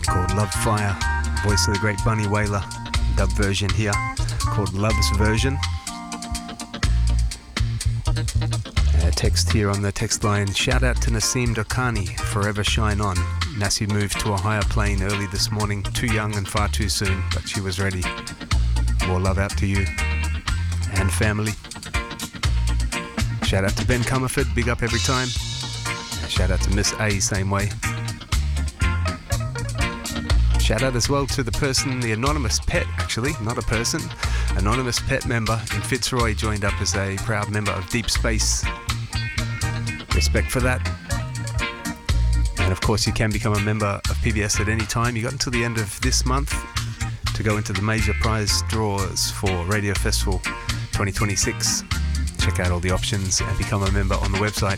classic called Love Fire, voice of the great Bunny Wailer, dub version here called Love's Version. Text here on the text line, shout out to Naseem Dokani, Forever Shine On. Nassie moved to a higher plane early this morning, too young and far too soon, but she was ready. More love out to you and family. Shout out to Ben Comerford, big up every time. Shout out to Miss A, same way. Shout out as well to the person, the anonymous pet, actually, not a person, anonymous pet member in Fitzroy, joined up as a proud member of Deep Space. Respect for that. And of course, you can become a member of PBS at any time. You got until the end of this month to go into the major prize draws for Radio Festival 2026. Check out all the options and become a member on the website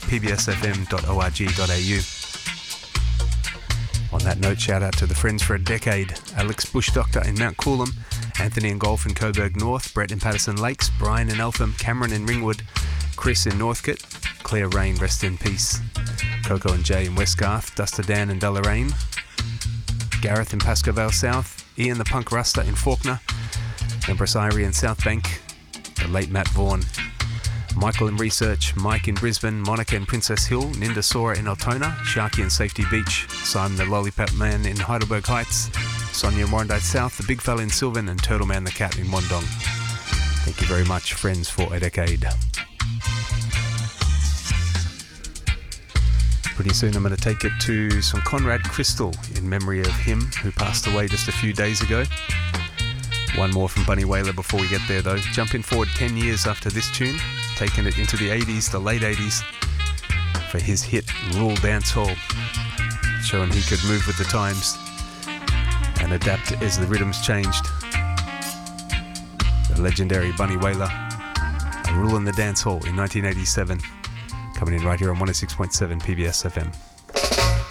pbsfm.org.au. On that note, shout out to the Friends for a Decade, Alex Bush Doctor in Mount Coolum, Anthony and Golf in Coburg North, Brett in Patterson Lakes, Brian in Eltham, Cameron in Ringwood, Chris in Northcote, Claire Rain, rest in peace, Coco and Jay in Westgarth, Duster Dan in Deloraine, Gareth in Pascoe Vale South, Ian the Punk Ruster in Faulkner, Empress Irie in South Bank, the late Matt Vaughan, Michael in Research, Mike in Brisbane, Monica in Princess Hill, Ninda Sora in Altona, Sharky in Safety Beach, Simon the Lollipop Man in Heidelberg Heights, Sonia in Warrandyte South, the Big Fella in Sylvan, and Turtle Man the Cat in Wandong. Thank you very much, Friends for a Decade. Pretty soon I'm going to take it to some Conrad Crystal in memory of him, who passed away just a few days ago. One more from Bunny Wailer before we get there though. Jumping forward 10 years after this tune, taking it into the 80s, the late 80s, for his hit Rule Dance Hall, showing he could move with the times and adapt as the rhythms changed. The legendary Bunny Wailer, Ruling the Dance Hall in 1987, coming in right here on 106.7 PBS FM.